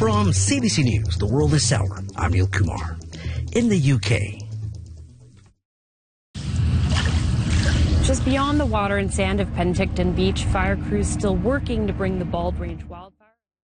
From CBC News, The World This Hour, I'm Neil Kumar. In the UK, just beyond the water and sand of Penticton Beach, fire crews still working to bring the Bald Range wildfire.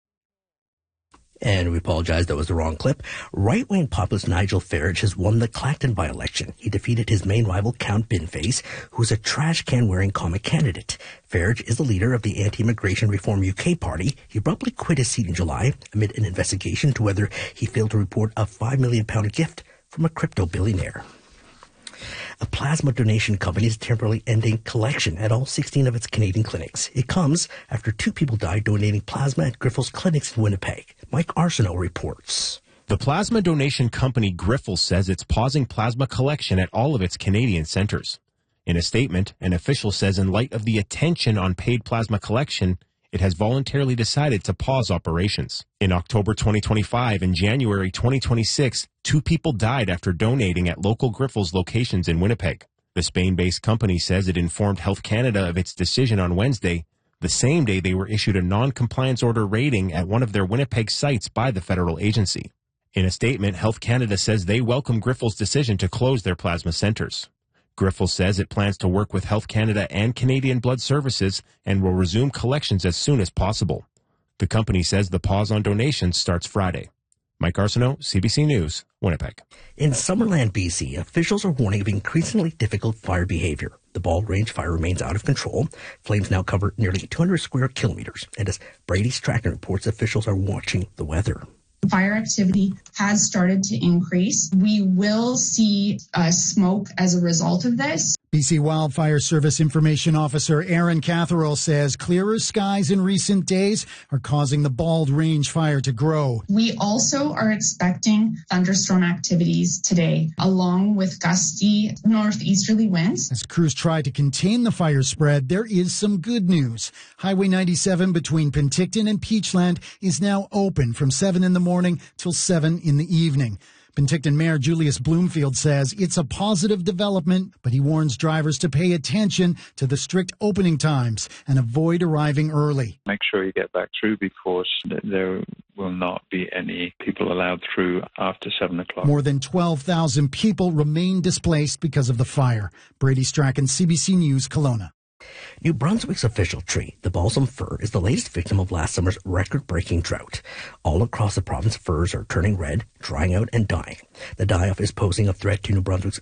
And we apologize, that was the wrong clip. Right-wing populist Nigel Farage has won the Clacton by-election. He defeated his main rival, Count Binface, who's a trash can-wearing comic candidate. Farage is the leader of the Anti-Immigration Reform UK party. He abruptly quit his seat in July amid an investigation into whether he failed to report a £5 million gift from a crypto billionaire. A plasma donation company is temporarily ending collection at all 16 of its Canadian clinics. It comes after 2 people died donating plasma at Grifols clinics in Winnipeg. Mike Arsenault reports. The plasma donation company Grifols says it's pausing plasma collection at all of its Canadian centers. In a statement, an official says in light of the attention on paid plasma collection, it has voluntarily decided to pause operations. In October 2025 and January 2026, 2 people died after donating at local Grifols locations in Winnipeg. The Spain-based company says it informed Health Canada of its decision on Wednesday, the same day they were issued a non-compliance order rating at one of their Winnipeg sites by the federal agency. In a statement, Health Canada says they welcome Grifols' decision to close their plasma centers. Grifols says it plans to work with Health Canada and Canadian Blood Services and will resume collections as soon as possible. The company says the pause on donations starts Friday. Mike Arsenault, CBC News, Winnipeg. In Summerland, BC, officials are warning of increasingly difficult fire behavior. The Bald Range fire remains out of control. Flames now cover nearly 200 square kilometers. And as Brady Strachan reports, officials are watching the weather. Fire activity has started to increase. We will see smoke as a result of this. BC Wildfire Service Information Officer Aaron Catherall says clearer skies in recent days are causing the Bald Range fire to grow. We also are expecting thunderstorm activities today, along with gusty northeasterly winds. As crews try to contain the fire spread, there is some good news. Highway 97 between Penticton and Peachland is now open from 7 in the morning till 7 in the evening. Penticton Mayor Julius Bloomfield says it's a positive development, but he warns drivers to pay attention to the strict opening times and avoid arriving early. Make sure you get back through because there will not be any people allowed through after 7 o'clock. More than 12,000 people remain displaced because of the fire. Brady Strachan, CBC News, Kelowna. New Brunswick's official tree, the balsam fir, is the latest victim of last summer's record-breaking drought. All across the province, firs are turning red, drying out, and dying. The die-off is posing a threat to New Brunswick's